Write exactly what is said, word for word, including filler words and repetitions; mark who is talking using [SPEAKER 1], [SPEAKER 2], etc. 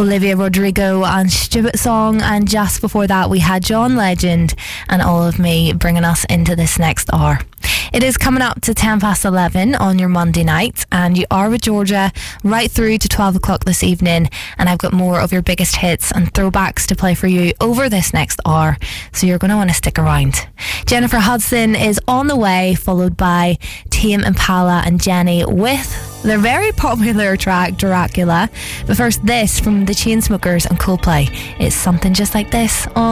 [SPEAKER 1] Olivia Rodrigo and Stupid Song, and just before that we had John Legend and All of Me, bringing us into this next hour. It is coming up to ten past eleven on your Monday night, and you are with Georgia right through to twelve o'clock this evening, and I've got more of your biggest hits and throwbacks to play for you over this next hour, so you're going to want to stick around. Jennifer Hudson is on the way, followed by Tame Impala and Jenny with their very popular track Dracula. But first, this from the Chainsmokers and Coldplay. It's Something Just Like This on